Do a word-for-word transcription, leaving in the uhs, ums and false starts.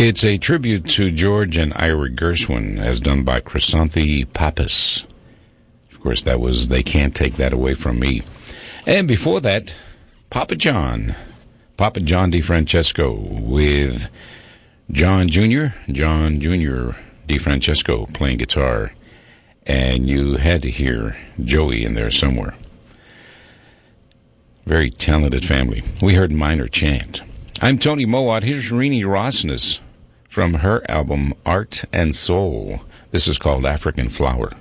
It's a tribute to George and Ira Gershwin, as done by Chrysanthi Pappas. Of course, that was They Can't Take That Away From Me. And before that, Papa John, Papa John DeFrancesco with John Junior, John Junior DeFrancesco playing guitar. And you had to hear Joey in there somewhere. Very talented family. We heard Minor Chant. I'm Tony Mowat. Here's Rini Rosnes from her album Art and Soul. This is called African Flower.